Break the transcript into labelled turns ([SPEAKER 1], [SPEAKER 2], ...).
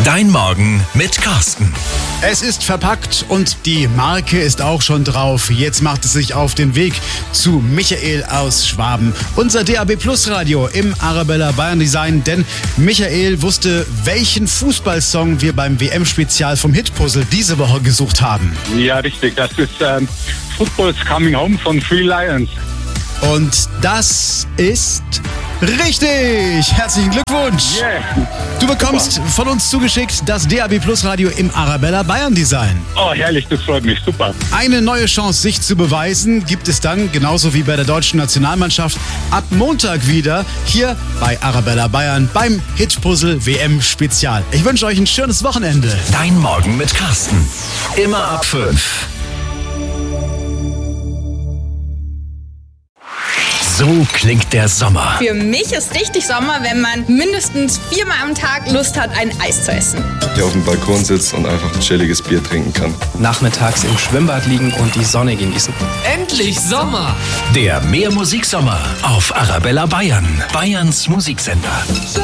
[SPEAKER 1] Dein Morgen mit Carsten.
[SPEAKER 2] Es ist verpackt und die Marke ist auch schon drauf. Jetzt macht es sich auf den Weg zu Michael aus Schwaben. Unser DAB Plus Radio im Arabella Bayern Design. Denn Michael wusste, welchen Fußballsong wir beim WM-Spezial vom Hitpuzzle diese Woche gesucht haben.
[SPEAKER 3] Ja, richtig. Das ist Football's Coming Home von Three Lions.
[SPEAKER 2] Und das ist richtig. Herzlichen Glückwunsch.
[SPEAKER 3] Yeah.
[SPEAKER 2] Du bekommst von uns zugeschickt das DAB Plus Radio im Arabella Bayern Design.
[SPEAKER 3] Oh, herrlich, das freut mich. Super.
[SPEAKER 2] Eine neue Chance, sich zu beweisen, gibt es dann, genauso wie bei der deutschen Nationalmannschaft, ab Montag wieder hier bei Arabella Bayern beim Hitpuzzle WM Spezial. Ich wünsche euch ein schönes Wochenende.
[SPEAKER 1] Dein Morgen mit Carsten. Immer ab 5. So klingt der Sommer.
[SPEAKER 4] Für mich ist richtig Sommer, wenn man mindestens 4-mal am Tag Lust hat, ein Eis zu essen.
[SPEAKER 5] Der auf dem Balkon sitzt und einfach ein chilliges Bier trinken kann.
[SPEAKER 6] Nachmittags im Schwimmbad liegen und die Sonne genießen.
[SPEAKER 7] Endlich Sommer!
[SPEAKER 1] Der Mehrmusiksommer auf Arabella Bayern. Bayerns Musiksender.